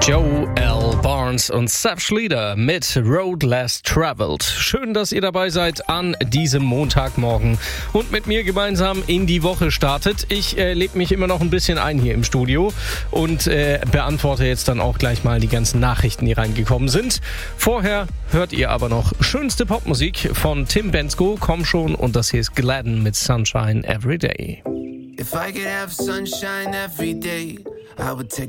Joe L. Barnes und Seth Schlieder mit Road Less Traveled. Schön, dass ihr dabei seid an diesem Montagmorgen und mit mir gemeinsam in die Woche startet. Ich lebe mich immer noch ein bisschen ein hier im Studio und beantworte jetzt dann auch gleich mal die ganzen Nachrichten, die reingekommen sind. Vorher hört ihr aber noch schönste Popmusik von Tim Bendzko. Komm schon, und das hier ist Gladden mit Sunshine Every Day. If I could have sunshine every day, I would take